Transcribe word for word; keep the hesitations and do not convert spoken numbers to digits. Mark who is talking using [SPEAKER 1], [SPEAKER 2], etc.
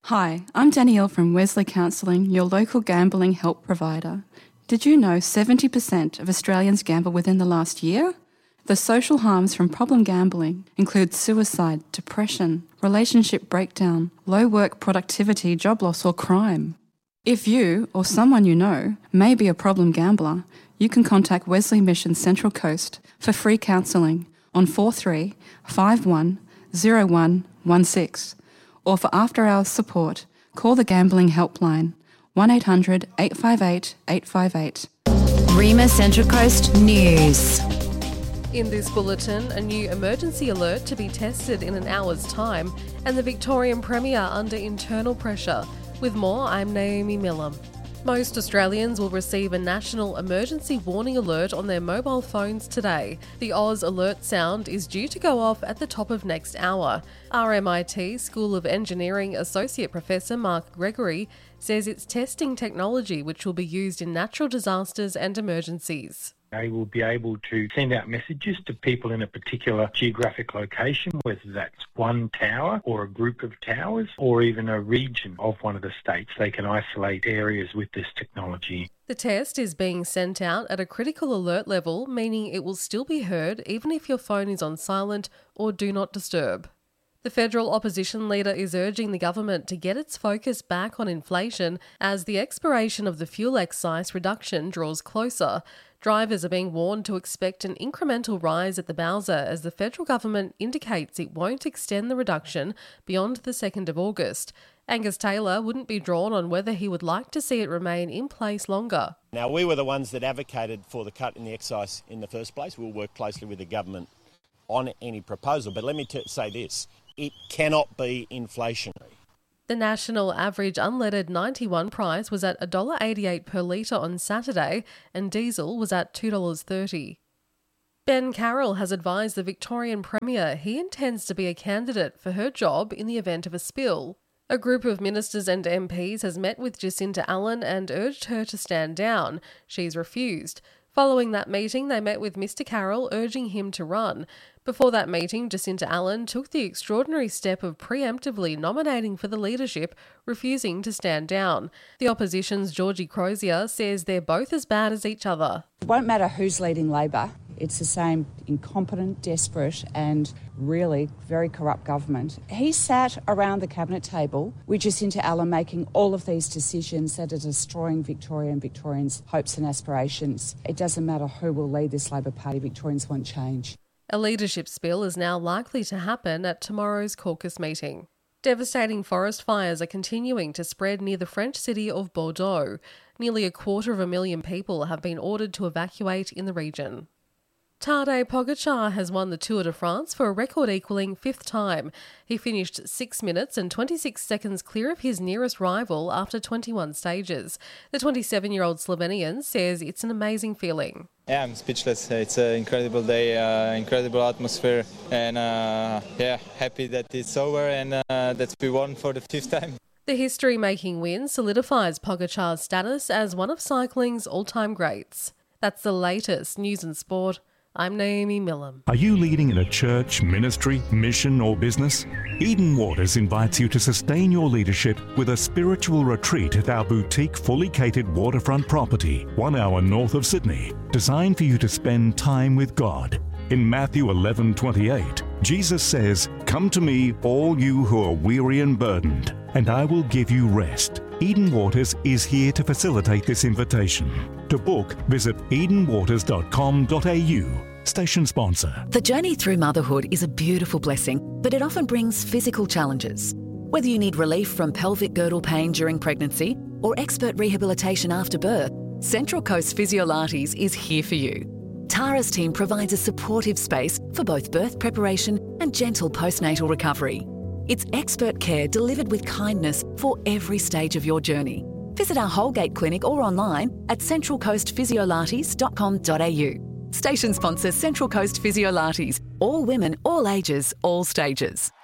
[SPEAKER 1] Hi, I'm Danielle from Wesley Counselling, your local gambling help provider. Did you know seventy percent of Australians gamble within the last year? The social harms from problem gambling include suicide, depression, relationship breakdown, low work productivity, job loss or crime. If you or someone you know may be a problem gambler, you can contact Wesley Mission Central Coast for free counselling on four three five one zero one one six. Or for after-hours support, call the Gambling Helpline, one eight hundred eight five eight eight five eight.
[SPEAKER 2] Rima Central Coast News.
[SPEAKER 3] In this bulletin, a new emergency alert to be tested in an hour's time, and the Victorian Premier under internal pressure. With more, I'm Naomi Millam. Most Australians will receive a national emergency warning alert on their mobile phones today. The Oz alert sound is due to go off at the top of next hour. R M I T School of Engineering Associate Professor Mark Gregory says it's testing technology which will be used in natural disasters and emergencies.
[SPEAKER 4] They will be able to send out messages to people in a particular geographic location, whether that's one tower or a group of towers or even a region of one of the states. They can isolate areas with this technology.
[SPEAKER 3] The test is being sent out at a critical alert level, meaning it will still be heard even if your phone is on silent or do not disturb. The federal opposition leader is urging the government to get its focus back on inflation as the expiration of the fuel excise reduction draws closer. Drivers are being warned to expect an incremental rise at the Bowser as the federal government indicates it won't extend the reduction beyond the second of August. Angus Taylor wouldn't be drawn on whether he would like to see it remain in place longer.
[SPEAKER 5] Now, we were the ones that advocated for the cut in the excise in the first place. We'll work closely with the government on any proposal. But let me t- say this, it cannot be inflationary.
[SPEAKER 3] The national average unleaded ninety-one price was at one dollar eighty-eight per litre on Saturday and diesel was at two dollars thirty. Ben Carroll has advised the Victorian Premier he intends to be a candidate for her job in the event of a spill. A group of ministers and M Ps has met with Jacinta Allan and urged her to stand down. She's refused. Following that meeting, they met with Mister Carroll, urging him to run. Before that meeting, Jacinta Allan took the extraordinary step of preemptively nominating for the leadership, refusing to stand down. The opposition's Georgie Crozier says they're both as bad as each other.
[SPEAKER 6] It won't matter who's leading Labor. It's the same incompetent, desperate and really very corrupt government. He sat around the cabinet table with Jacinta Allan making all of these decisions that are destroying Victoria and Victorians' hopes and aspirations. It doesn't matter who will lead this Labor Party, Victorians want change.
[SPEAKER 3] A leadership spill is now likely to happen at tomorrow's caucus meeting. Devastating forest fires are continuing to spread near the French city of Bordeaux. Nearly a quarter of a million people have been ordered to evacuate in the region. Tadej Pogačar has won the Tour de France for a record-equalling fifth time. He finished six minutes and twenty-six seconds clear of his nearest rival after twenty-one stages. The twenty-seven-year-old Slovenian says it's an amazing feeling.
[SPEAKER 7] Yeah, I'm speechless. It's an incredible day, uh, incredible atmosphere, and uh, yeah, happy that it's over and uh, that we won for the fifth time.
[SPEAKER 3] The history-making win solidifies Pogačar's status as one of cycling's all-time greats. That's the latest news and sport. I'm Naomi Millam.
[SPEAKER 8] Are you leading in a church, ministry, mission or business? Eden Waters invites you to sustain your leadership with a spiritual retreat at our boutique fully catered waterfront property, one hour north of Sydney, designed for you to spend time with God. In Matthew eleven twenty-eight, Jesus says, "Come to me, all you who are weary and burdened, and I will give you rest." Eden Waters is here to facilitate this invitation. To book, visit eden waters dot com dot a u. Station sponsor.
[SPEAKER 2] The journey through motherhood is a beautiful blessing, but it often brings physical challenges. Whether you need relief from pelvic girdle pain during pregnancy or expert rehabilitation after birth, Central Coast Physiolates is here for you. Tara's team provides a supportive space for both birth preparation and gentle postnatal recovery. It's expert care delivered with kindness for every stage of your journey. Visit our Holgate Clinic or online at central coast physiolates dot com dot a u. Station sponsor Central Coast Physiolates. All women, all ages, all stages.